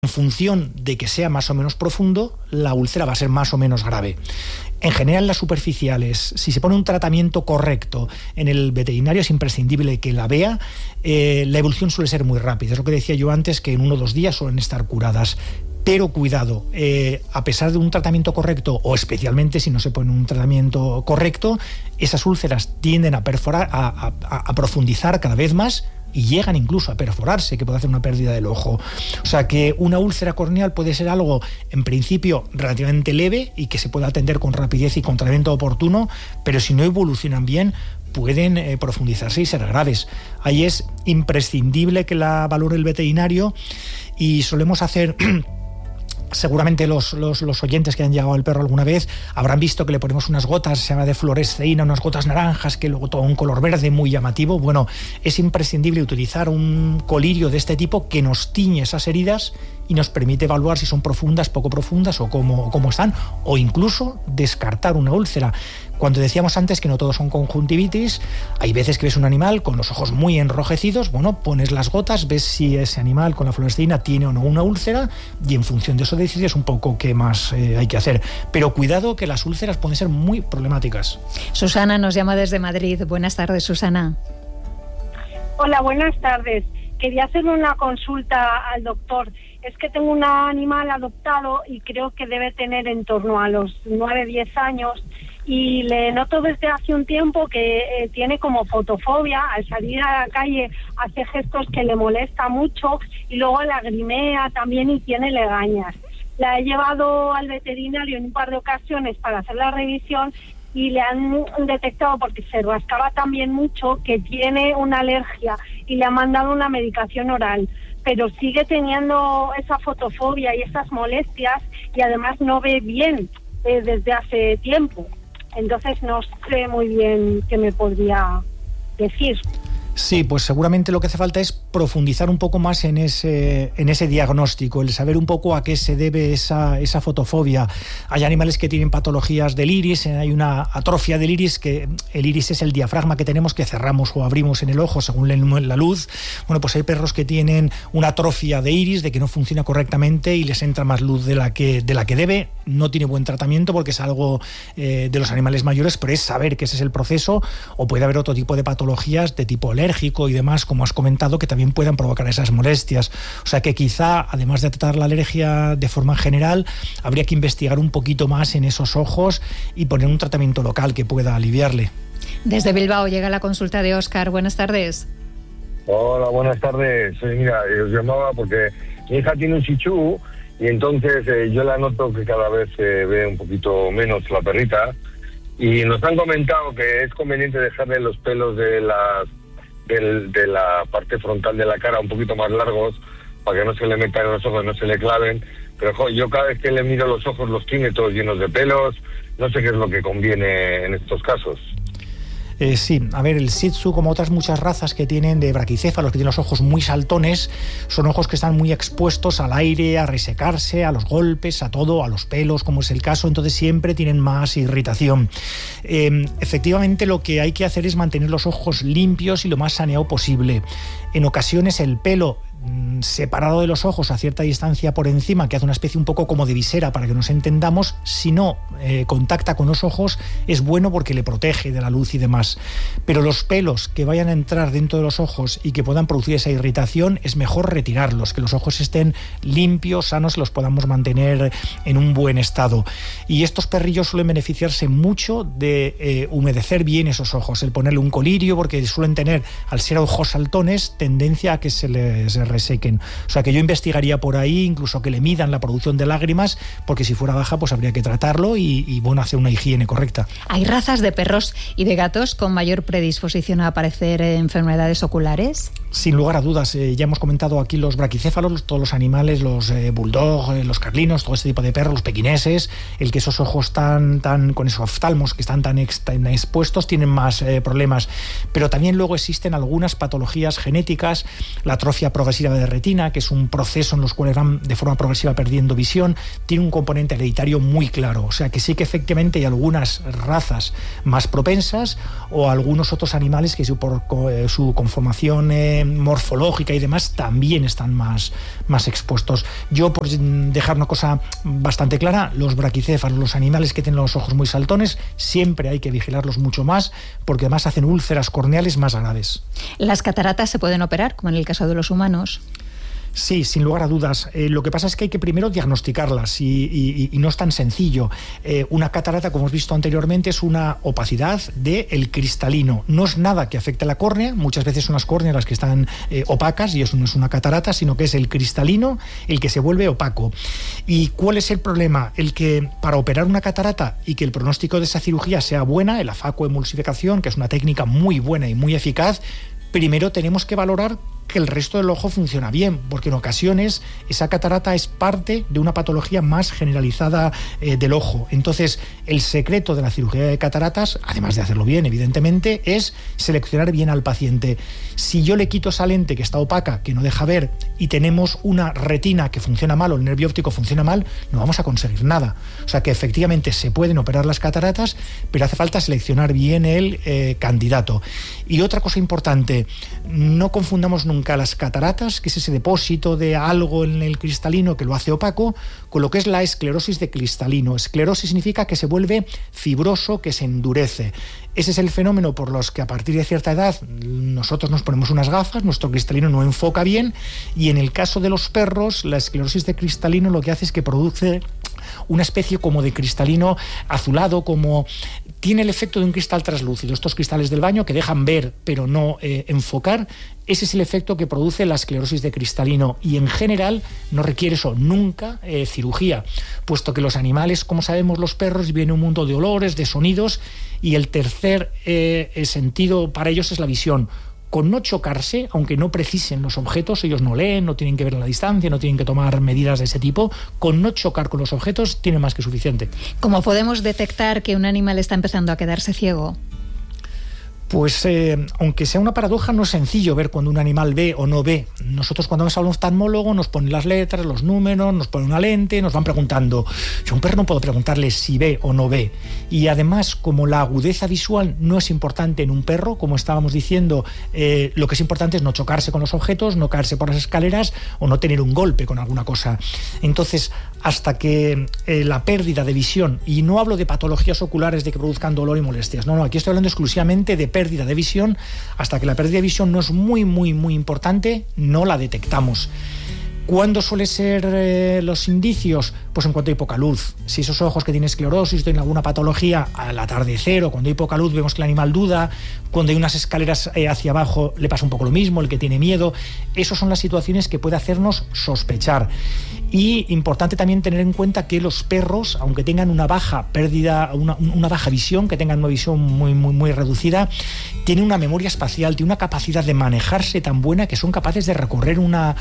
En función de que sea más o menos profundo, la úlcera va a ser más o menos grave. En general, las superficiales, si se pone un tratamiento correcto en el veterinario, es imprescindible que la vea. La evolución suele ser muy rápida. Es lo que decía yo antes, que en 1 o 2 días suelen estar curadas. Pero cuidado, a pesar de un tratamiento correcto, o especialmente si no se pone un tratamiento correcto, esas úlceras tienden a perforar, a profundizar cada vez más, y llegan incluso a perforarse, que puede hacer una pérdida del ojo. O sea que una úlcera corneal puede ser algo, en principio, relativamente leve y que se puede atender con rapidez y con tratamiento oportuno, pero si no evolucionan bien, pueden profundizarse y ser graves. Ahí es imprescindible que la valore el veterinario, y solemos hacer... Seguramente los oyentes que han llegado al perro alguna vez habrán visto que le ponemos unas gotas, se llama de fluoresceína, unas gotas naranjas, que luego todo un color verde muy llamativo. Bueno, es imprescindible utilizar un colirio de este tipo que nos tiñe esas heridas y nos permite evaluar si son profundas, poco profundas o cómo están, o incluso descartar una úlcera. Cuando decíamos antes que no todos son conjuntivitis, hay veces que ves un animal con los ojos muy enrojecidos, bueno, pones las gotas, ves si ese animal con la fluoresceína tiene o no una úlcera, y en función de eso decides un poco qué más hay que hacer. Pero cuidado, que las úlceras pueden ser muy problemáticas. Susana nos llama desde Madrid. Buenas tardes, Susana. Hola, buenas tardes. Quería hacerle una consulta al doctor. Es que tengo un animal adoptado y creo que debe tener en torno a los 9-10 años, y le noto desde hace un tiempo que tiene como fotofobia. Al salir a la calle hace gestos que le molesta mucho y luego lagrimea también y tiene legañas. La he llevado al veterinario en un par de ocasiones para hacer la revisión y le han detectado, porque se rascaba también mucho, que tiene una alergia, y le han mandado una medicación oral, pero sigue teniendo esa fotofobia y esas molestias, y además no ve bien desde hace tiempo. Entonces no sé muy bien qué me podría decir. Sí, pues seguramente lo que hace falta es profundizar un poco más en ese diagnóstico, el saber un poco a qué se debe esa fotofobia. Hay animales que tienen patologías del iris, hay una atrofia del iris, que el iris es el diafragma que tenemos, que cerramos o abrimos en el ojo según la luz. Bueno, pues hay perros que tienen una atrofia de iris, de que no funciona correctamente y les entra más luz de la que debe. No tiene buen tratamiento porque es algo de los animales mayores, pero es saber que ese es el proceso. O puede haber otro tipo de patologías de tipo alérgico y demás, como has comentado, que también puedan provocar esas molestias. O sea que quizá, además de tratar la alergia de forma general, habría que investigar un poquito más en esos ojos y poner un tratamiento local que pueda aliviarle. Desde Bilbao llega la consulta de Óscar. Buenas tardes. Hola, buenas tardes. Mira, os llamaba porque mi hija tiene un chichú y entonces yo la noto que cada vez se ve un poquito menos la perrita, y nos han comentado que es conveniente dejarle los pelos de la parte frontal de la cara un poquito más largos para que no se le metan en los ojos, no se le claven. Pero yo cada vez que le miro los ojos los tiene todos llenos de pelos. No sé qué es lo que conviene en estos casos. Sí, a ver, el Shih Tzu, como otras muchas razas que tienen de braquicéfalos, que tienen los ojos muy saltones, son ojos que están muy expuestos al aire, a resecarse, a los golpes, a todo, a los pelos, como es el caso, entonces siempre tienen más irritación. Efectivamente, lo que hay que hacer es mantener los ojos limpios y lo más saneado posible. En ocasiones el pelo separado de los ojos a cierta distancia por encima, que hace una especie un poco como de visera para que nos entendamos, si no contacta con los ojos, es bueno porque le protege de la luz y demás. Pero los pelos que vayan a entrar dentro de los ojos y que puedan producir esa irritación, es mejor retirarlos, que los ojos estén limpios, sanos, los podamos mantener en un buen estado. Y estos perrillos suelen beneficiarse mucho de humedecer bien esos ojos, el ponerle un colirio, porque suelen tener, al ser ojos saltones, tendencia a que se les resequen. O sea que yo investigaría por ahí, incluso que le midan la producción de lágrimas, porque si fuera baja pues habría que tratarlo y bueno, hacer una higiene correcta. ¿Hay razas de perros y de gatos con mayor predisposición a padecer enfermedades oculares? Sin lugar a dudas, ya hemos comentado aquí los braquicéfalos, todos los animales, los bulldog, los carlinos, todo este tipo de perros, los pequineses, el que esos ojos tan con esos oftalmos que están tan expuestos tienen más problemas. Pero también luego existen algunas patologías genéticas, la atrofia progresiva progresiva de retina, que es un proceso en los cuales van de forma progresiva perdiendo visión, tiene un componente hereditario muy claro. O sea que sí que efectivamente hay algunas razas más propensas o algunos otros animales que por su conformación morfológica y demás también están más expuestos. Yo, por dejar una cosa bastante clara, los braquicéfalos, los animales que tienen los ojos muy saltones, siempre hay que vigilarlos mucho más porque además hacen úlceras corneales más graves. ¿Las cataratas se pueden operar, como en el caso de los humanos? Sí, sin lugar a dudas. Lo que pasa es que hay que primero diagnosticarlas y no es tan sencillo. Una catarata, como hemos visto anteriormente, es una opacidad del cristalino. No es nada que afecte a la córnea. Muchas veces son las córneas las que están opacas y eso no es una catarata, sino que es el cristalino el que se vuelve opaco. ¿Y cuál es el problema? El que para operar una catarata y que el pronóstico de esa cirugía sea buena, la facoemulsificación, que es una técnica muy buena y muy eficaz, primero tenemos que valorar que el resto del ojo funciona bien, porque en ocasiones esa catarata es parte de una patología más generalizada del ojo. Entonces, el secreto de la cirugía de cataratas, además de hacerlo bien, evidentemente, es seleccionar bien al paciente. Si yo le quito esa lente que está opaca, que no deja ver, y tenemos una retina que funciona mal o el nervio óptico funciona mal, no vamos a conseguir nada. O sea que efectivamente se pueden operar las cataratas, pero hace falta seleccionar bien el candidato. Y otra cosa importante, no confundamos nunca las cataratas, que es ese depósito de algo en el cristalino que lo hace opaco, con lo que es la esclerosis de cristalino. Esclerosis significa que se vuelve fibroso, que se endurece. Ese es el fenómeno por los que a partir de cierta edad nosotros nos ponemos unas gafas, nuestro cristalino no enfoca bien, y en el caso de los perros, la esclerosis de cristalino lo que hace es que produce una especie como de cristalino azulado, como tiene el efecto de un cristal translúcido, estos cristales del baño que dejan ver pero no enfocar. Ese es el efecto que produce la esclerosis de cristalino y en general no requiere eso nunca cirugía, puesto que los animales, como sabemos, los perros viven en un mundo de olores, de sonidos, y el tercer sentido para ellos es la visión. Con no chocarse, aunque no precisen los objetos, ellos no leen, no tienen que ver a la distancia, no tienen que tomar medidas de ese tipo, con no chocar con los objetos tiene más que suficiente. ¿Cómo podemos detectar que un animal está empezando a quedarse ciego? Pues aunque sea una paradoja, no es sencillo ver cuando un animal ve o no ve. Nosotros cuando vamos a un oftalmólogo nos ponen las letras, los números, nos ponen una lente, nos van preguntando. Yo a un perro no puedo preguntarle si ve o no ve. Y además, como la agudeza visual no es importante en un perro, como estábamos diciendo, lo que es importante es no chocarse con los objetos, no caerse por las escaleras o no tener un golpe con alguna cosa. Entonces, hasta que la pérdida de visión, y no hablo de patologías oculares de que produzcan dolor y molestias, no, aquí estoy hablando exclusivamente de pérdida de visión, hasta que la pérdida de visión no es muy importante, no la detectamos. ¿Cuándo suelen ser los indicios? Pues en cuanto hay poca luz. Si esos ojos que tienen esclerosis tienen alguna patología al atardecer o cuando hay poca luz vemos que el animal duda, cuando hay unas escaleras hacia abajo le pasa un poco lo mismo, el que tiene miedo. Esas son las situaciones que puede hacernos sospechar. Y importante también tener en cuenta que los perros, aunque tengan una baja pérdida, una baja visión, que tengan una visión muy reducida, tienen una memoria espacial, tienen una capacidad de manejarse tan buena que son capaces de recorrer una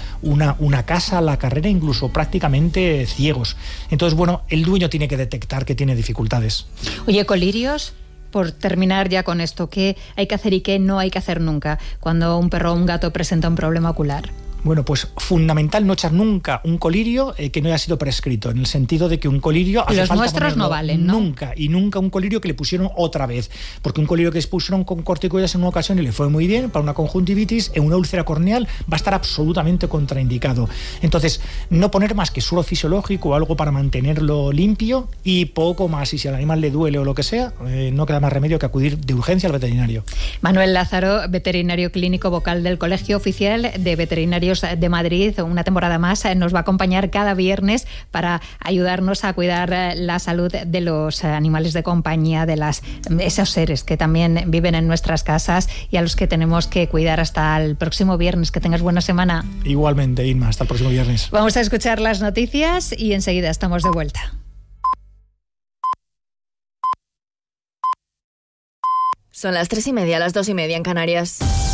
casa a la carrera incluso prácticamente ciegos. Entonces, bueno, el dueño tiene que detectar que tiene dificultades. Oye, colirios, por terminar ya con esto, ¿qué hay que hacer y qué no hay que hacer nunca cuando un perro o un gato presenta un problema ocular? Bueno, pues fundamental no echar nunca un colirio que no haya sido prescrito, en el sentido de que un colirio hace los falta nuestros no valen, ¿no? Nunca un colirio que le pusieron otra vez, porque un colirio que les pusieron con corticoides en una ocasión y le fue muy bien para una conjuntivitis, en una úlcera corneal va a estar absolutamente contraindicado. Entonces, no poner más que suero fisiológico o algo para mantenerlo limpio y poco más, y si al animal le duele o lo que sea, no queda más remedio que acudir de urgencia al veterinario. Manuel Lázaro, veterinario clínico vocal del Colegio Oficial de Veterinarios de Madrid, una temporada más, nos va a acompañar cada viernes para ayudarnos a cuidar la salud de los animales de compañía, de esos seres que también viven en nuestras casas y a los que tenemos que cuidar. Hasta el próximo viernes, que tengas buena semana. Igualmente, Inma, hasta el próximo viernes. Vamos a escuchar las noticias y enseguida estamos de vuelta. Son las 3:30, las 2:30 en Canarias.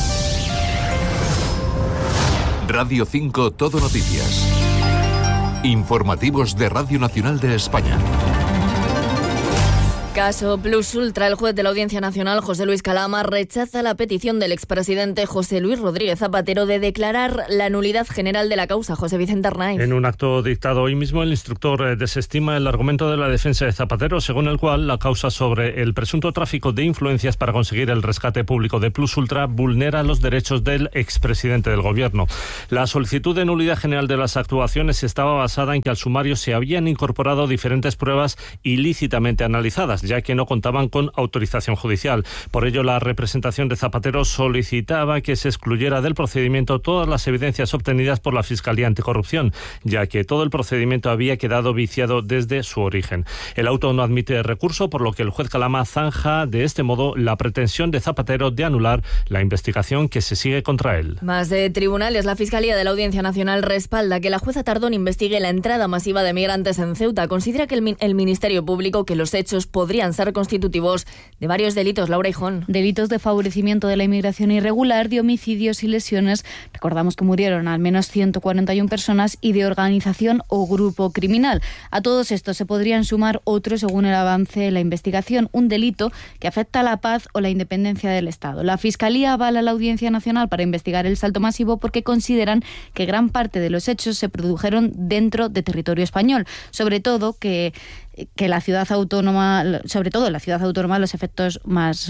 Radio 5 Todo Noticias. Informativos de Radio Nacional de España. Caso Plus Ultra. El juez de la Audiencia Nacional, José Luis Calama, rechaza la petición del expresidente José Luis Rodríguez Zapatero de declarar la nulidad general de la causa. José Vicente Arnaiz. En un acto dictado hoy mismo, el instructor desestima el argumento de la defensa de Zapatero, según el cual la causa sobre el presunto tráfico de influencias para conseguir el rescate público de Plus Ultra vulnera los derechos del expresidente del Gobierno. La solicitud de nulidad general de las actuaciones estaba basada en que al sumario se habían incorporado diferentes pruebas ilícitamente analizadas, ya que no contaban con autorización judicial. Por ello, la representación de Zapatero solicitaba que se excluyera del procedimiento todas las evidencias obtenidas por la Fiscalía Anticorrupción, ya que todo el procedimiento había quedado viciado desde su origen. El auto no admite recurso, por lo que el juez Calama zanja de este modo la pretensión de Zapatero de anular la investigación que se sigue contra él. Más de tribunales. La Fiscalía de la Audiencia Nacional respalda que la jueza Tardón investigue la entrada masiva de migrantes en Ceuta. Considera que el Ministerio Público que los hechos podrían ser constitutivos de varios delitos. Laura Hijón. Delitos de favorecimiento de la inmigración irregular, de homicidios y lesiones. Recordamos que murieron al menos 141 personas y de organización o grupo criminal. A todos estos se podrían sumar otros según el avance de la investigación. Un delito que afecta a la paz o la independencia del Estado. La Fiscalía avala a la Audiencia Nacional para investigar el salto masivo porque consideran que gran parte de los hechos se produjeron dentro de territorio español. Sobre todo que la ciudad autónoma, sufrieron los efectos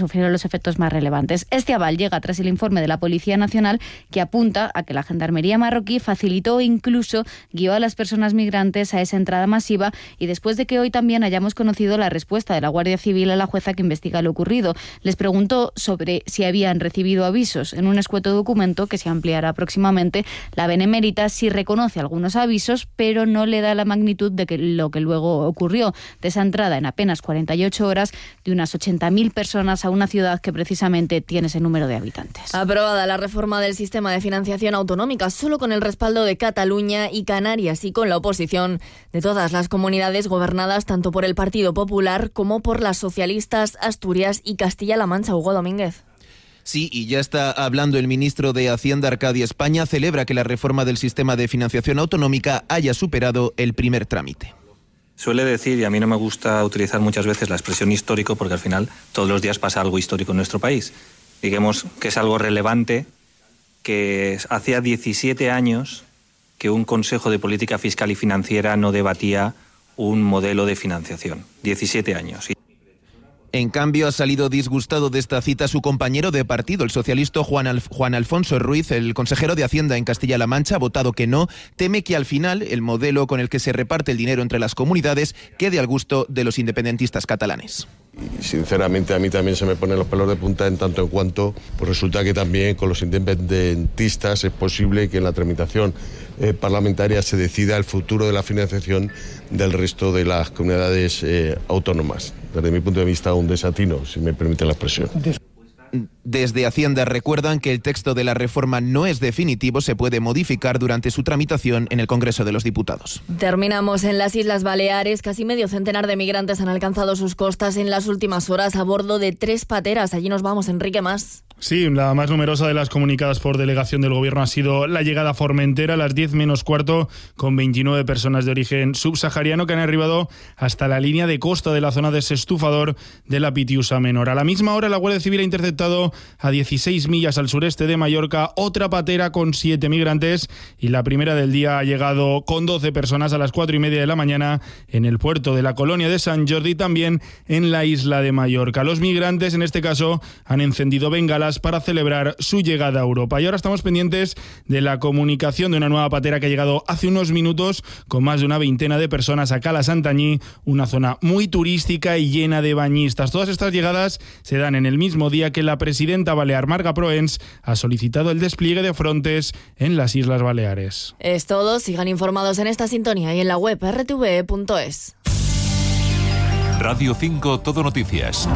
más relevantes. Este aval llega tras el informe de la Policía Nacional que apunta a que la Gendarmería marroquí facilitó o incluso guió a las personas migrantes a esa entrada masiva, y después de que hoy también hayamos conocido la respuesta de la Guardia Civil a la jueza que investiga lo ocurrido. Les preguntó sobre si habían recibido avisos. En un escueto documento que se ampliará próximamente, la Benemérita sí reconoce algunos avisos, pero no le da la magnitud de lo que luego ocurrió, de esa entrada en apenas 48 horas de unas 80.000 personas a una ciudad que precisamente tiene ese número de habitantes. Aprobada la reforma del sistema de financiación autonómica, solo con el respaldo de Cataluña y Canarias y con la oposición de todas las comunidades gobernadas tanto por el Partido Popular como por las socialistas Asturias y Castilla-La Mancha. Hugo Domínguez. Sí, y ya está hablando el ministro de Hacienda, Arcadia España, celebra que la reforma del sistema de financiación autonómica haya superado el primer trámite. Suele decir, y a mí no me gusta utilizar muchas veces la expresión histórico, porque al final todos los días pasa algo histórico en nuestro país. Digamos que es algo relevante, que hacía 17 años que un Consejo de Política Fiscal y Financiera no debatía un modelo de financiación. 17 años. En cambio, ha salido disgustado de esta cita su compañero de partido, el socialista Juan Alfonso Ruiz, el consejero de Hacienda en Castilla-La Mancha, ha votado que no. Teme que al final el modelo con el que se reparte el dinero entre las comunidades quede al gusto de los independentistas catalanes. Y sinceramente a mí también se me ponen los pelos de punta en tanto en cuanto pues resulta que también con los independentistas es posible que en la tramitación parlamentaria se decida el futuro de la financiación del resto de las comunidades autónomas. Desde mi punto de vista, un desatino, si me permite la expresión. Desde Hacienda recuerdan que el texto de la reforma no es definitivo, se puede modificar durante su tramitación en el Congreso de los Diputados. Terminamos en las Islas Baleares. Casi medio centenar de migrantes han alcanzado sus costas en las últimas horas a bordo de 3 pateras. Allí nos vamos, Enrique Mas. Sí, la más numerosa de las comunicadas por delegación del Gobierno ha sido la llegada a Formentera a las 10 menos cuarto, con 29 personas de origen subsahariano que han arribado hasta la línea de costa de la zona de Sestufador de la Pitiusa Menor. A la misma hora, la Guardia Civil ha interceptado a 16 millas al sureste de Mallorca otra patera con 7 migrantes, y la primera del día ha llegado con 12 personas a las 4:30 de la mañana en el puerto de la colonia de Sant Jordi, también en la isla de Mallorca. Los migrantes, en este caso, han encendido bengalas para celebrar su llegada a Europa. Y ahora estamos pendientes de la comunicación de una nueva patera que ha llegado hace unos minutos con más de una veintena de personas a Cala Santanyí, una zona muy turística y llena de bañistas. Todas estas llegadas se dan en el mismo día que la presidenta balear, Marga Proens, ha solicitado el despliegue de Frontex en las Islas Baleares. Es todo. Sigan informados en esta sintonía y en la web rtve.es. Radio 5 Todo Noticias.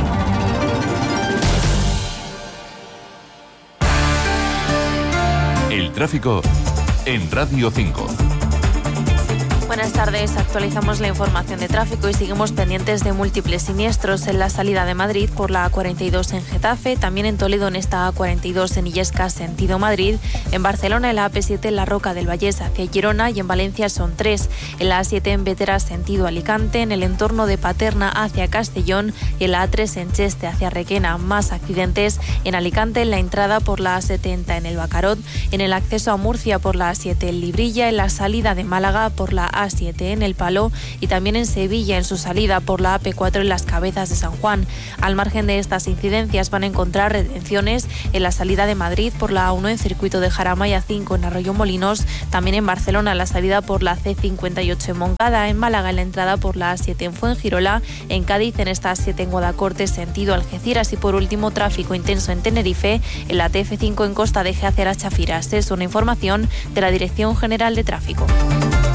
El tráfico en Radio 5. Buenas tardes, actualizamos la información de tráfico y seguimos pendientes de múltiples siniestros en la salida de Madrid por la A42 en Getafe, también en Toledo en esta A42 en Illescas sentido Madrid, en Barcelona en la A7 en la Roca del Vallés hacia Girona y en Valencia son 3, en la A7 en Bétera sentido Alicante, en el entorno de Paterna hacia Castellón y en la A3 en Cheste hacia Requena. Más accidentes en Alicante en la entrada por la A70 en el Bacarot, en el acceso a Murcia por la A7 en Librilla, en la salida de Málaga por la A7 en El Palo y también en Sevilla en su salida por la AP4 en Las Cabezas de San Juan. Al margen de estas incidencias van a encontrar retenciones en la salida de Madrid por la A1 en circuito de Jarama y A5 en Arroyo Molinos, también en Barcelona la salida por la C58 en Moncada, en Málaga en la entrada por la A7 en Fuengirola, en Cádiz en esta A7 en Guadacorte sentido Algeciras y por último tráfico intenso en Tenerife en la TF5 en Costa de Eje hacia Las Chafiras. Es una información de la Dirección General de Tráfico.